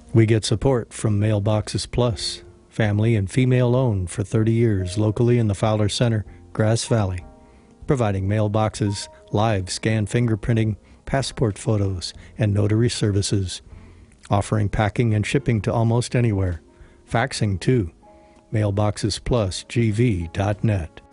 We get support from Mailboxes Plus, family and female owned for 30 years locally in the Fowler Center, Grass Valley, providing mailboxes, live scan fingerprinting, passport photos, and notary services, offering packing and shipping to almost anywhere, faxing too. MailboxesPlusGV.net.